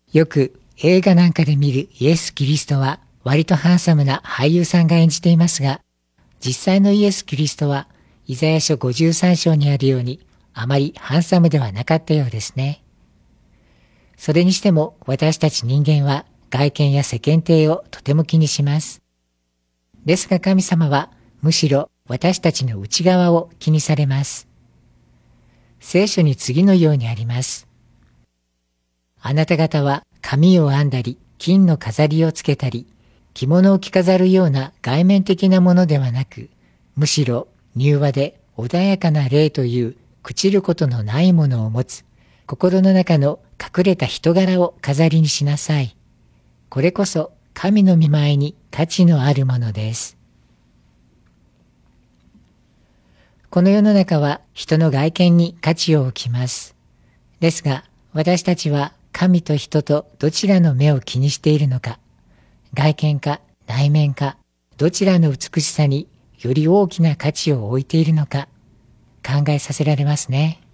よく映画なんかで見るイエス・キリストは割とハンサムな俳優さんが演じていますが、実際のイエス・キリストはイザヤ書53章にあるようにあまりハンサムではなかったようですね。それにしても私たち人間は外見や世間体をとても気にします。ですが神様はむしろ私たちの内側を気にされます。聖書に次のようにあります。あなた方は髪を編んだり、金の飾りをつけたり、着物を着飾るような外面的なものではなく、むしろ柔和で穏やかな霊という朽ちることのないものを持つ、心の中の隠れた人柄を飾りにしなさい。これこそ神の御前に価値のあるものです。この世の中は人の外見に価値を置きます。ですが私たちは神と人とどちらの目を気にしているのか、外見か内面か、どちらの美しさにより大きな価値を置いているのか考えさせられますね。